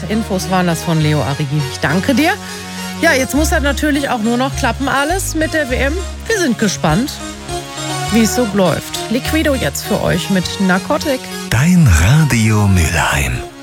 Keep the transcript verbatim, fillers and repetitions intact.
Infos waren das von Leo Arrighi. Ich danke dir. Ja, jetzt muss das natürlich auch nur noch klappen alles mit der W M. Wir sind gespannt, wie es so läuft. Liquido jetzt für euch mit Narcotic. Dein Radio Mülheim.